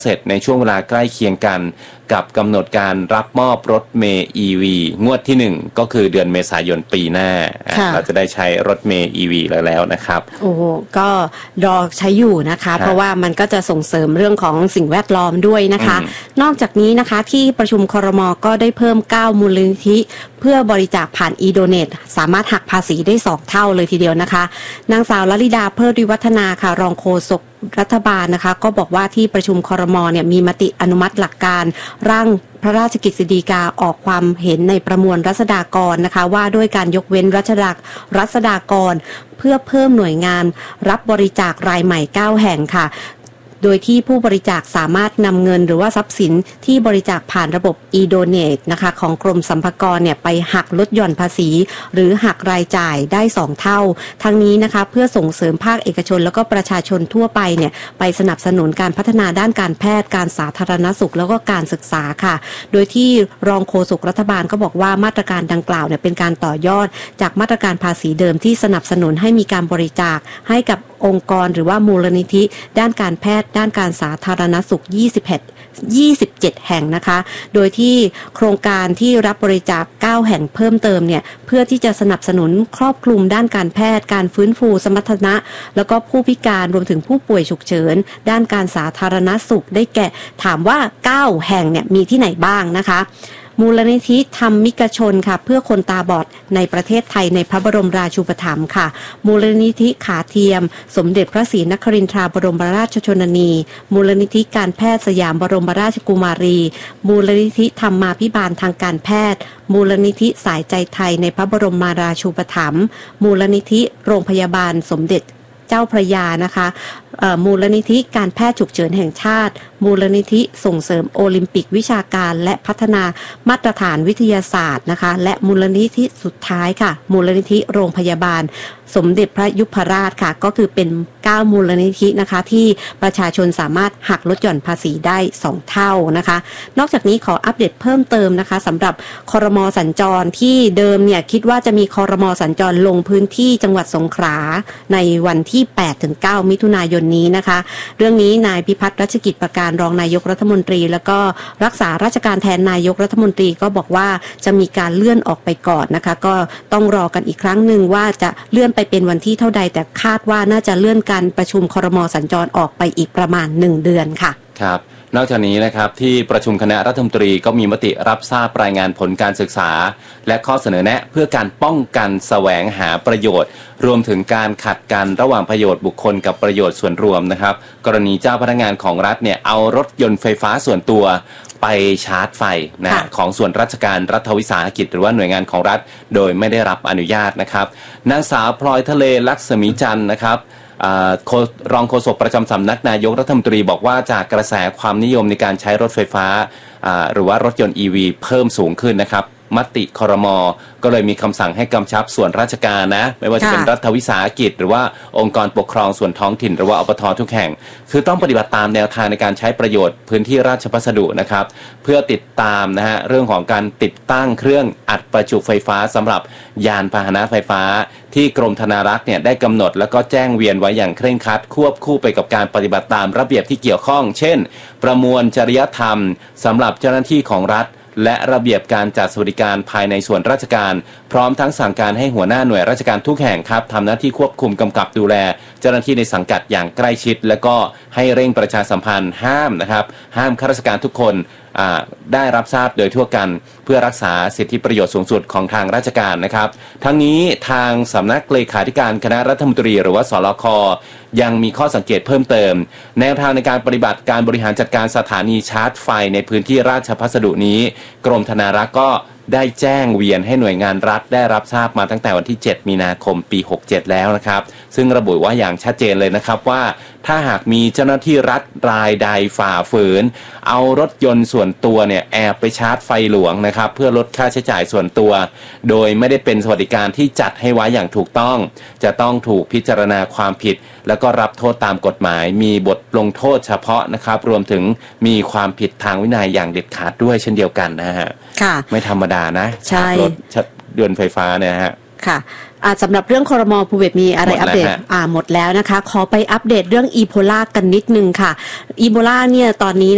เสร็จในช่วงเวลาใกล้เคียงกันกับกำหนดการรับมอบรถเมล์ EV งวดที่1ก็คือเดือนเมษายนปีหน้าเราจะได้ใช้รถเมล์ EV แล้วนะครับโอ้ก็รอใช้อยู่นะคะเพราะว่ามันก็จะส่งเสริมเรื่องของสิ่งแวดล้อมด้วยนะคะนอกจากนี้นะคะที่ประชุมครม.ก็ได้เพิ่ม9มูลนิธิเพื่อบริจาคผ่าน e-donate สามารถหักภาษีได้2เท่าเลยทีเดียวนะคะนางสาวลลิดาเพิดวิวัฒนาค่ะรองโฆษกรัฐบาลนะคะก็บอกว่าที่ประชุมครม.เนี่ยมีมติอนุมัติหลักการร่างพระราชกฤษฎีกาออกความเห็นในประมวลรัษฎากรนะคะว่าด้วยการยกเว้นรัษฎากรเพื่อเพิ่มหน่วยงานรับบริจาครายใหม่9แห่งค่ะโดยที่ผู้บริจาคสามารถนำเงินหรือว่าทรัพย์สินที่บริจาคผ่านระบบ e-donate นะคะของกรมสรรพากรเนี่ยไปหักลดหย่อนภาษีหรือหักรายจ่ายได้2เท่าทั้งนี้นะคะเพื่อส่งเสริมภาคเอกชนแล้วก็ประชาชนทั่วไปเนี่ยไปสนับสนุนการพัฒนาด้านการแพทย์การสาธารณสุขแล้วก็การศึกษาค่ะโดยที่รองโฆษกรัฐบาลก็บอกว่ามาตรการดังกล่าวเนี่ยเป็นการต่อยอดจากมาตรการภาษีเดิมที่สนับสนุนให้มีการบริจาคให้กับองค์กรหรือว่ามูลนิธิด้านการแพทย์ด้านการสาธารณสุข27 แห่งนะคะโดยที่โครงการที่รับบริจาค9แห่งเพิ่มเติมเนี่ยเพื่อที่จะสนับสนุนครอบคลุมด้านการแพทย์การฟื้นฟูสมรรถนะแล้วก็ผู้พิการรวมถึงผู้ป่วยฉุกเฉินด้านการสาธารณสุขได้แก่ถามว่า9แห่งเนี่ยมีที่ไหนบ้างนะคะมูลนิธิธรรมิกชนค่ะเพื่อคนตาบอดในประเทศไทยในพระบรมราชูปถัมภ์ค่ะมูลนิธิขาเทียมสมเด็จพระศรีนครินทราบรมราชชนนีมูลนิธิการแพทย์สยามบรมราชกุมารีมูลนิธิธรรมาภิบาลทางการแพทย์มูลนิธิสายใจไทยในพระบรมราชูปถัมภ์มูลนิธิโรงพยาบาลสมเด็จเจ้าพระยานะคะมูลนิธิการแพทย์ฉุกเฉินแห่งชาติมูลนิธิส่งเสริมโอลิมปิกวิชาการและพัฒนามาตรฐานวิทยาศาสตร์นะคะและมูลนิธิสุดท้ายค่ะมูลนิธิโรงพยาบาลสมเด็จพระยุพราชค่ะก็คือเป็น9มูลนิธินะคะที่ประชาชนสามารถหักลดหย่อนภาษีได้2เท่านะคะนอกจากนี้ขออัปเดตเพิ่มเติมนะคะสำหรับครม.สัญจรที่เดิมเนี่ยคิดว่าจะมีครม.สัญจรลงพื้นที่จังหวัดสงขลาในวันที่8-9 มิถุนายนนี้นะคะเรื่องนี้นายพิพัฒน์รัชกิจประการรองนายกรัฐมนตรีแล้วก็รักษาราชการแทนนายกรัฐมนตรีก็บอกว่าจะมีการเลื่อนออกไปก่อนนะคะก็ต้องรอกันอีกครั้งหนึ่งว่าจะเลื่อนไปเป็นวันที่เท่าใดแต่คาดว่าน่าจะเลื่อนการประชุมครม.สัญจรออกไปอีกประมาณ1เดือนค่ะครับนอกจากนี้นะครับที่ประชุมคณะรัฐมนตรีก็มีมติรับทราบรายงานผลการศึกษาและข้อเสนอแนะเพื่อการป้องกันแสวงหาประโยชน์รวมถึงการขัดกันระหว่างประโยชน์บุคคลกับประโยชน์ส่วนรวมนะครับกรณีเจ้าพนักงานของรัฐเนี่ยเอารถยนต์ไฟฟ้าส่วนตัวไปชาร์จไฟนะของส่วนราชการรัฐวิสาหกิจหรือว่าหน่วยงานของรัฐโดยไม่ได้รับอนุญาตนะครับนางสาวพลอยทะเลลักษมีจันทร์นะครับรองโฆษกประจำสำนักนายกรัฐมนตรีบอกว่าจากกระแสความนิยมในการใช้รถไฟฟ้าหรือว่ารถยนต์ EV เพิ่มสูงขึ้นนะครับมติครม.ก็เลยมีคำสั่งให้กำชับส่วนราชการนะไม่ว่าจะเป็นรัฐวิสาหกิจหรือว่าองค์กรปกครองส่วนท้องถิ่นหรือว่าอบต.ทุกแห่งคือต้องปฏิบัติตามแนวทางในการใช้ประโยชน์พื้นที่ราชพัสดุนะครับเพื่อติดตามนะฮะเรื่องของการติดตั้งเครื่องอัดประจุไฟฟ้าสำหรับยานพาหนะไฟฟ้าที่กรมธนารักษ์เนี่ยได้กำหนดแล้วก็แจ้งเวียนไว้อย่างเคร่งครัดควบคู่ไปกับการปฏิบัติตามระเบียบที่เกี่ยวข้องเช่นประมวลจริยธรรมสำหรับเจ้าหน้าที่ของรัฐและระเบียบการจัดสวัสดิการภายในส่วนราชการพร้อมทั้งสั่งการให้หัวหน้าหน่วยราชการทุกแห่งครับทำหน้าที่ควบคุมกำกับดูแลเจ้าหน้าที่ในสังกัดอย่างใกล้ชิดและก็ให้เร่งประชาสัมพันธ์ห้ามข้าราชการทุกคนได้รับทราบโดยทั่วกันเพื่อรักษาสิทธิประโยชน์สูงสุดของทางราชการนะครับทั้งนี้ทางสำนักเลขาธิการคณะรัฐมนตรีหรือว่าสลค.ยังมีข้อสังเกตเพิ่มเติมแนวทางในการปฏิบัติการบริหารจัดการสถานีชาร์จไฟในพื้นที่ราชพัสดุนี้กรมธนารักษ์ก็ได้แจ้งเวียนให้หน่วยงานรัฐได้รับทราบมาตั้งแต่วันที่7มีนาคมปี67แล้วนะครับซึ่งระบุว่าอย่างชัดเจนเลยนะครับว่าถ้าหากมีเจ้าหน้าที่รัฐรายใดฝ่าฝืนเอารถยนต์ส่วนตัวเนี่ยแอบไปชาร์จไฟหลวงนะครับเพื่อลดค่าใช้จ่ายส่วนตัวโดยไม่ได้เป็นสวัสดิการที่จัดให้ไว้อย่างถูกต้องจะต้องถูกพิจารณาความผิดแล้วก็รับโทษตามกฎหมายมีบทลงโทษเฉพาะนะครับรวมถึงมีความผิดทางวินัยอย่างเด็ดขาดด้วยเช่นเดียวกันนะฮะไม่ธรรมดานะรถยนต์ไฟฟ้าเนี่ยฮะค่ะสำหรับเรื่องครม.ภูเบศรมีอะไรอัปเดตหมดแล้วนะคะขอไปอัปเดตเรื่องอีโบลากันนิดนึงค่ะอีโบลาเนี่ยตอนนี้